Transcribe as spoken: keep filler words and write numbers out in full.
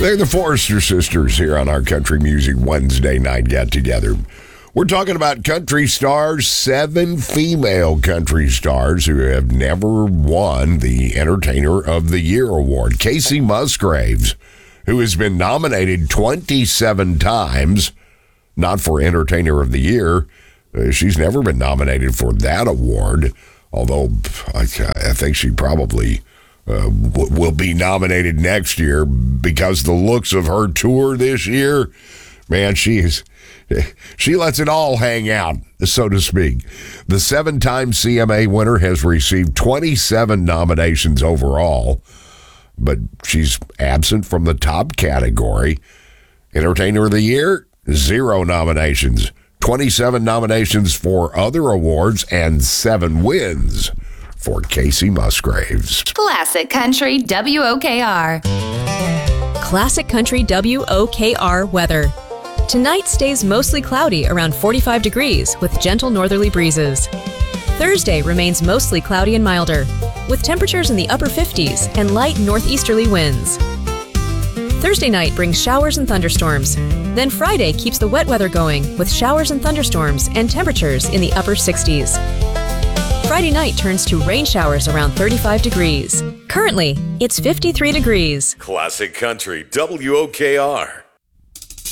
They're the Forrester Sisters here on our Country Music Wednesday night get-together. We're talking about country stars, seven female country stars who have never won the Entertainer of the Year award. Kacey Musgraves, who has been nominated twenty-seven times, not for Entertainer of the Year. Uh, she's never been nominated for that award, although I, I think she probably uh, w- will be nominated next year because the looks of her tour this year, man, she's... She lets it all hang out, so to speak. The seven-time C M A winner has received twenty-seven nominations overall, but she's absent from the top category. Entertainer of the Year, zero nominations. twenty-seven nominations for other awards and seven wins for Kacey Musgraves. Classic Country W O K R. Classic Country W O K R weather. Tonight stays mostly cloudy around forty-five degrees with gentle northerly breezes. Thursday remains mostly cloudy and milder, with temperatures in the upper fifties and light northeasterly winds. Thursday night brings showers and thunderstorms. Then Friday keeps the wet weather going with showers and thunderstorms and temperatures in the upper sixties. Friday night turns to rain showers around thirty-five degrees. Currently, it's fifty-three degrees. Classic Country W O K R.